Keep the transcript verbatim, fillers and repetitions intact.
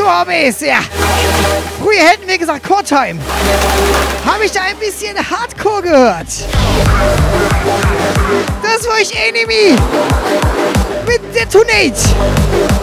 Hobbys, ja. Früher hätten wir gesagt Core-Time. Habe ich da ein bisschen Hardcore gehört. Das war ich Enemy mit Detonate.